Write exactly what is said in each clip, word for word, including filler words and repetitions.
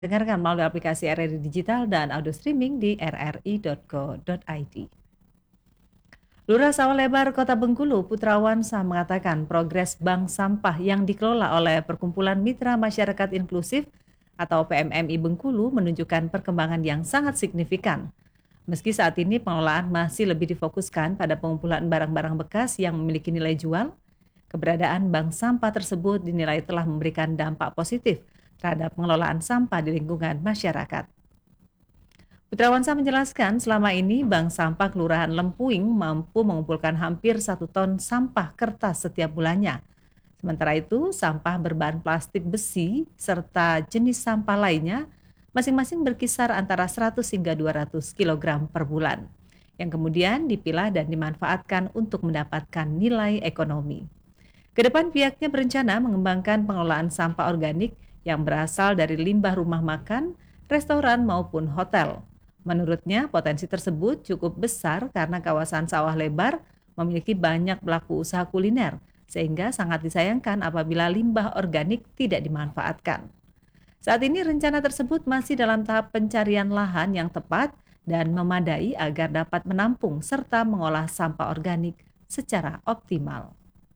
Dengarkan melalui aplikasi R R I Digital dan audio streaming di r r i dot co dot i d. Lurah Sawah Lebar Kota Bengkulu, Putrawansa mengatakan progres bank sampah yang dikelola oleh Perkumpulan Mitra Masyarakat Inklusif atau P M M I Bengkulu menunjukkan perkembangan yang sangat signifikan. Meski saat ini pengelolaan masih lebih difokuskan pada pengumpulan barang-barang bekas yang memiliki nilai jual, keberadaan bank sampah tersebut dinilai telah memberikan dampak positif terhadap pengelolaan sampah di lingkungan masyarakat. Putrawansa menjelaskan selama ini Bank Sampah Kelurahan Lempuing mampu mengumpulkan hampir satu ton sampah kertas setiap bulannya. Sementara itu, sampah berbahan plastik besi serta jenis sampah lainnya masing-masing berkisar antara seratus hingga dua ratus kilogram per bulan, yang kemudian dipilah dan dimanfaatkan untuk mendapatkan nilai ekonomi. Kedepan pihaknya berencana mengembangkan pengelolaan sampah organik yang berasal dari limbah rumah makan, restoran maupun hotel. Menurutnya, potensi tersebut cukup besar karena kawasan Sawah Lebar memiliki banyak pelaku usaha kuliner, sehingga sangat disayangkan apabila limbah organik tidak dimanfaatkan. Saat ini rencana tersebut masih dalam tahap pencarian lahan yang tepat dan memadai agar dapat menampung serta mengolah sampah organik secara optimal.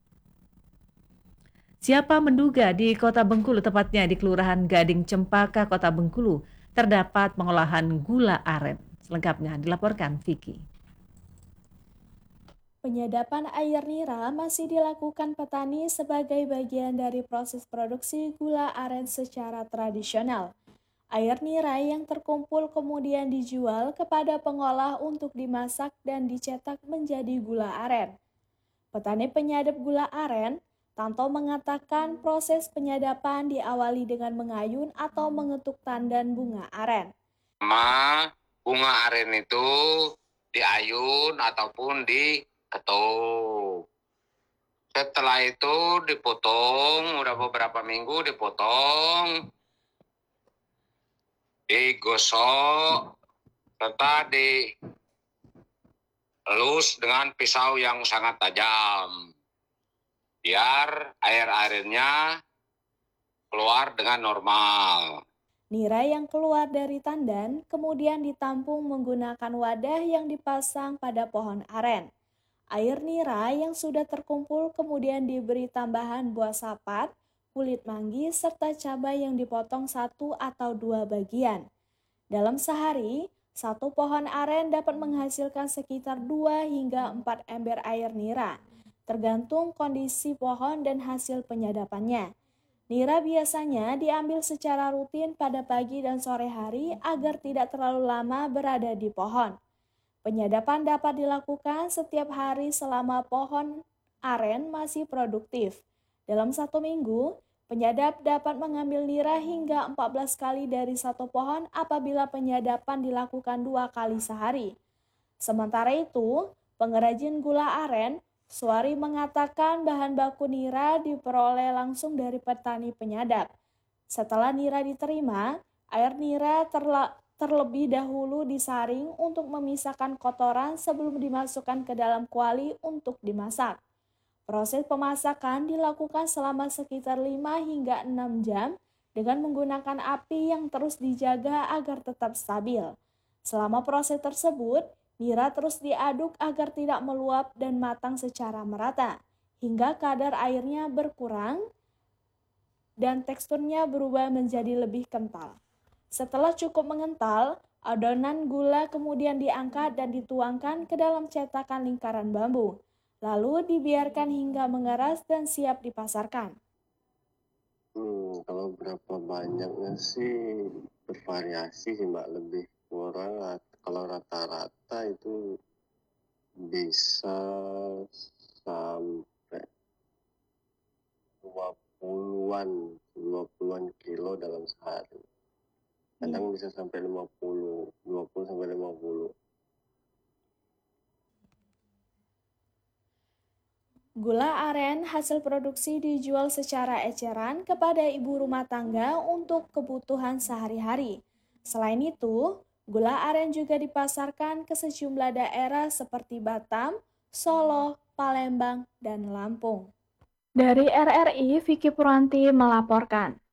Siapa menduga di Kota Bengkulu, tepatnya di Kelurahan Gading Cempaka, Kota Bengkulu, terdapat pengolahan gula aren. Selengkapnya dilaporkan Vicky. Penyadapan air nira masih dilakukan petani sebagai bagian dari proses produksi gula aren secara tradisional. Air nira yang terkumpul kemudian dijual kepada pengolah untuk dimasak dan dicetak menjadi gula aren. Petani penyadap gula aren, Tanto mengatakan proses penyadapan diawali dengan mengayun atau mengetuk tandan bunga aren. Ma, bunga aren itu diayun ataupun diketuk. Setelah itu dipotong, udah beberapa minggu dipotong, digosok, serta dielus dengan pisau yang sangat tajam, biar air-airnya keluar dengan normal. Nira yang keluar dari tandan kemudian ditampung menggunakan wadah yang dipasang pada pohon aren. Air nira yang sudah terkumpul kemudian diberi tambahan buah sapat, kulit manggis, serta cabai yang dipotong satu atau dua bagian. Dalam sehari, satu pohon aren dapat menghasilkan sekitar dua hingga empat ember air nira, tergantung kondisi pohon dan hasil penyadapannya. Nira biasanya diambil secara rutin pada pagi dan sore hari agar tidak terlalu lama berada di pohon. Penyadapan dapat dilakukan setiap hari selama pohon aren masih produktif. Dalam satu minggu, penyadap dapat mengambil nira hingga empat belas kali dari satu pohon apabila penyadapan dilakukan dua kali sehari. Sementara itu, pengrajin gula aren Suari mengatakan bahan baku nira diperoleh langsung dari petani penyadap. Setelah nira diterima, air nira terla- terlebih dahulu disaring untuk memisahkan kotoran sebelum dimasukkan ke dalam kuali untuk dimasak. Proses pemasakan dilakukan selama sekitar lima hingga enam jam dengan menggunakan api yang terus dijaga agar tetap stabil. Selama proses tersebut, nira terus diaduk agar tidak meluap dan matang secara merata, hingga kadar airnya berkurang dan teksturnya berubah menjadi lebih kental. Setelah cukup mengental, adonan gula kemudian diangkat dan dituangkan ke dalam cetakan lingkaran bambu, lalu dibiarkan hingga mengeras dan siap dipasarkan. Hmm, kalau berapa banyaknya sih bervariasi sih Mbak, lebih kurang kalau rata-rata itu bisa sampai dua puluhan, dua puluhan kilo dalam sehari. Kadang bisa sampai lima puluh, dua puluh sampai lima puluh. Gula aren hasil produksi dijual secara eceran kepada ibu rumah tangga untuk kebutuhan sehari-hari. Selain itu, gula aren juga dipasarkan ke sejumlah daerah seperti Batam, Solo, Palembang, dan Lampung. Dari R R I, Vicky Puranti melaporkan.